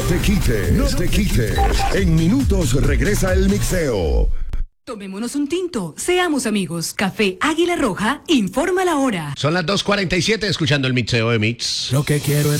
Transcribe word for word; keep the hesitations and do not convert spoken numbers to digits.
te quites, no te quites. En minutos regresa el mixeo. Tomémonos un tinto, seamos amigos. Café Águila Roja informa la hora. Son las dos cuarenta y siete, escuchando el mixeo de Mix. Lo que quiero es